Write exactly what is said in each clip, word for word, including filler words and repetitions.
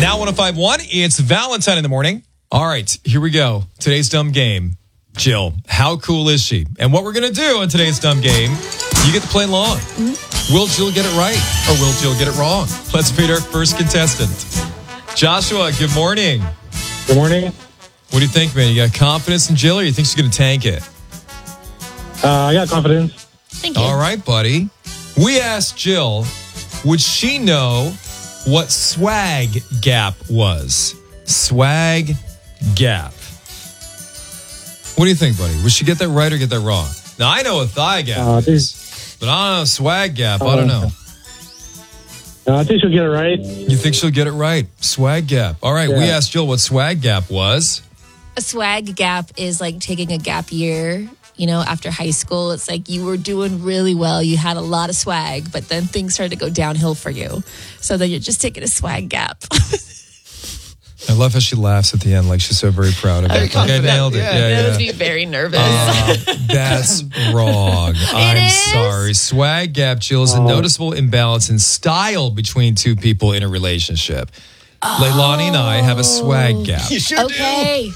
Now one oh five point one, it's Valentine in the morning. All right, here we go. Today's dumb game. Jill, how cool is she? And what we're going to do in today's dumb game, you get to play along. Mm-hmm. Will Jill get it right or will Jill get it wrong? Let's meet our first contestant. Joshua, good morning. Good morning. What do you think, man? You got confidence in Jill or you think she's going to tank it? Uh, I got confidence. Thank you. All right, buddy. We asked Jill, would she know what swag gap was? Swag gap. What do you think, buddy? Would she get that right or get that wrong? Now, I know what thigh gap Uh, is, but I don't know swag gap. I don't know. Uh, I think she'll get it right. You think she'll get it right? Swag gap. All right, Yeah. we asked Jill what swag gap was. A swag gap is like taking a gap year, you know, after high school. It's like you were doing really well. You had a lot of swag, but then things started to go downhill for you. So then you're just taking a swag gap. I love how she laughs at the end like she's so very proud of it. Like, I nailed it. Yeah. Yeah, That yeah. would be very nervous. Uh, that's wrong. I'm is? sorry. Swag gap, Jill, is a noticeable imbalance in style between two people in a relationship. Oh. Leilani and I have a swag gap. You sure Okay.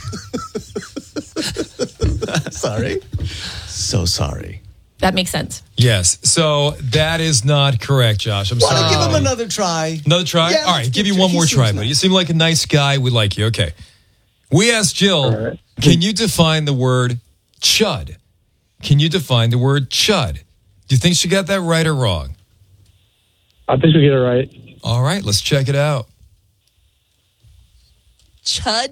do. Sorry. So sorry. That makes sense. Yes. So that is not correct, Josh. I'm Why sorry. don't give him another try? Another try? Yeah, All right, let's give give you one He more seems try, nice. buddy. You seem like a nice guy. We like you. Okay. We asked Jill, All right. can you define the word chud? Can you define the word chud? Do you think she got that right or wrong? I think she'll get it right. All right, let's check it out. Chud?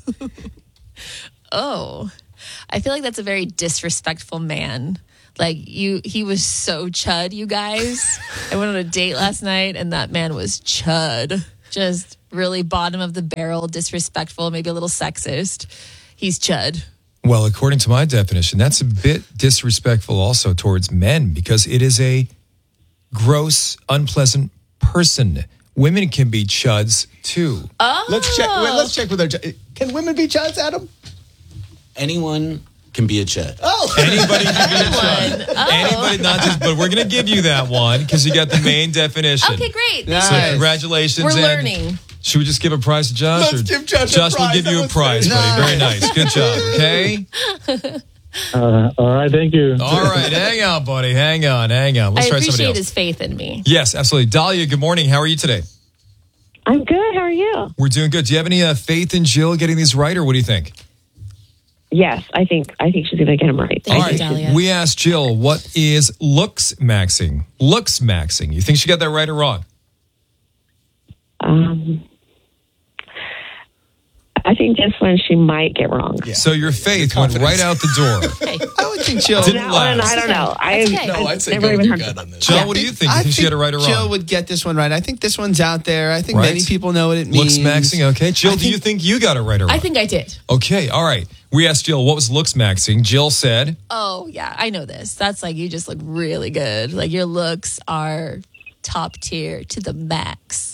Oh, I feel like that's a very disrespectful man. Like you, he was so chud, you guys. I went on a date last night and that man was chud. Just really bottom of the barrel, disrespectful, maybe a little sexist. He's chud. Well, according to my definition, that's a bit disrespectful also towards men because it is a gross, unpleasant person. Women can be chuds too. Oh. Let's check. Wait, let's check with our. Can women be chuds, Adam? Anyone can be a chud. Oh, Anybody can be a chud. One. Oh. Anybody, not just, but we're going to give you that one because you got the main definition. Okay, great. Nice. So congratulations. We're and learning. Should we just give a prize to Josh? Let's or- give Josh a Josh will prize. give you That a was prize, very buddy. Very nice. nice. Good job. Okay. Uh, all right, thank you. All right. Hang on, buddy. Hang on. Hang on. Let's I try somebody appreciate else. his faith in me. Yes, absolutely. Dahlia, good morning. How are you today? I'm good. How are you? We're doing good. Do you have any uh, faith in Jill getting these right, or what do you think? Yes, I think I think she's going to get him right. Thank All you, right. Dahlia. We asked Jill, what is looks maxing? Looks maxing. You think she got that right or wrong? Um, I think this one she might get wrong. Yeah. So your faith Your went confidence. right out the door. Hey, I would think Jill. Didn't That one, last. I don't know. I, That's okay. No, I've I'd say never go with even your heard gut of on it. this. Jill, what do you think? You I think she got it right or wrong? Jill would get this one right. I think this one's out there. I think Right. many people know what it Looks means. maxing. Okay. Jill, I do you think- think you got it right or wrong? I think I did. Okay. All right. We asked Jill, what was looks maxing? Jill said, Oh, yeah, I know this. That's like you just look really good. Like your looks are top tier to the max.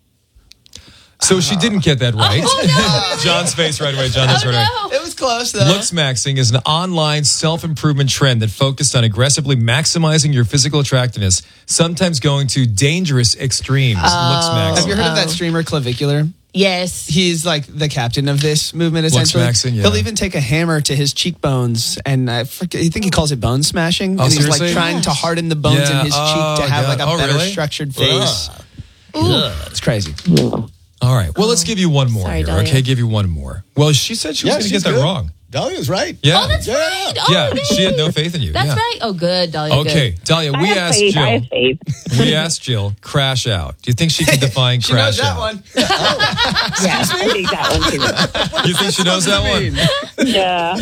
so she didn't get that right. Oh, John's face right away. John, that's Oh, right away. no. It was close though. Looks maxing is an online self-improvement trend that focused on aggressively maximizing your physical attractiveness, sometimes going to dangerous extremes. Looks Have maxing. you heard of that streamer Clavicular? Yes. He's like the captain of this movement, Looks essentially. maxing, yeah. He'll even take a hammer to his cheekbones, and I, forget, I think he calls it bone smashing. Oh, and he's seriously? like trying to harden the bones Yeah. in his Oh, cheek to have God. like a Oh, better really? structured face. Ugh. It's crazy. All right. Well, let's give you one more Sorry, here. Dahlia. Okay, give you one more. Well, she said she was going to get that wrong. Dahlia's right. Yeah. Oh, that's Yeah. right. Oh, yeah. good. She had no faith in you. That's yeah. right. Oh, good, Dahlia. Okay, Good. Dahlia, I we have asked faith. I Jill. have faith. We asked Jill, crash out. Do you think she can define She crash knows that out? one. Yeah, I think that one too. You think she knows that one? Yeah,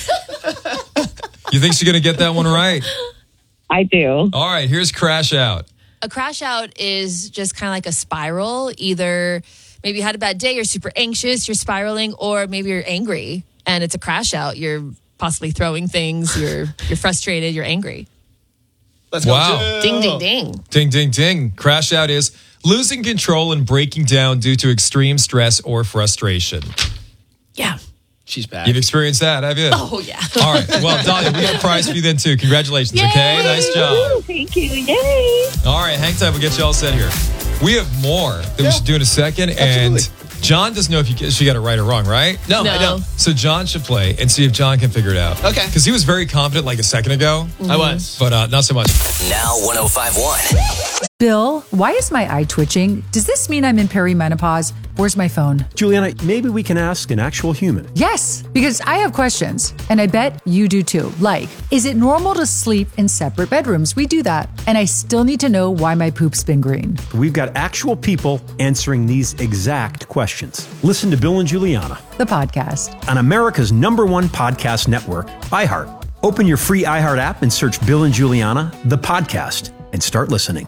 You think she's going to get that one right? I do. All right, here's crash out. A crash out is just kind of like a spiral. Either maybe you had a bad day, you're super anxious, you're spiraling, or maybe you're angry and it's a crash out. You're possibly throwing things, you're you're frustrated, you're angry. Let's go. Wow. Jill. Ding, ding, ding. Ding, ding, ding. Crash out is losing control and breaking down due to extreme stress or frustration. Yeah. She's back. You've experienced that, have you? Oh, yeah. All right. Well, Dahlia, we got a prize for you then, too. Congratulations, Yay! okay? Nice job. Woo, thank you. Yay. All right, hang tight. We'll get you all set here. We have more that we Yeah. should do in a second. Absolutely. And John doesn't know if you get, she got it right or wrong, right? No, No. I don't. So John should play and see if John can figure it out. Okay. Because he was very confident like a second ago, I was. but uh, not so much. Now one oh five point one. Bill, why is my eye twitching? Does this mean I'm in perimenopause? Where's my phone? Juliana, maybe we can ask an actual human. Yes, because I have questions, and I bet you do too. Like, is it normal to sleep in separate bedrooms? We do that. And I still need to know why my poop's been green. We've got actual people answering these exact questions. Listen to Bill and Juliana The podcast. on America's number one podcast network, iHeart. Open your free iHeart app and search Bill and Juliana, the podcast, and start listening.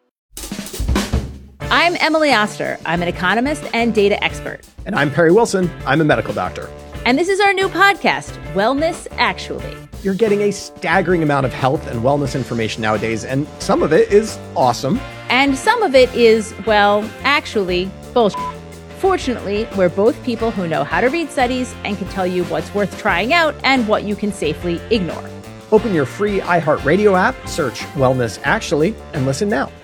I'm Emily Oster. I'm an economist and data expert. And I'm Perry Wilson. I'm a medical doctor. And this is our new podcast, Wellness Actually. You're getting a staggering amount of health and wellness information nowadays, and some of it is awesome. And some of it is, well, actually, bullshit. Fortunately, we're both people who know how to read studies and can tell you what's worth trying out and what you can safely ignore. Open your free iHeartRadio app, search Wellness Actually, and listen now.